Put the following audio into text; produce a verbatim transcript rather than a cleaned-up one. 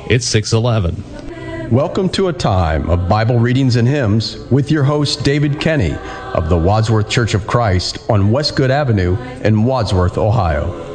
it's six eleven. Welcome to a time of Bible readings and hymns with your host, David Kenny of the Wadsworth Church of Christ on Westgood Avenue in Wadsworth, Ohio.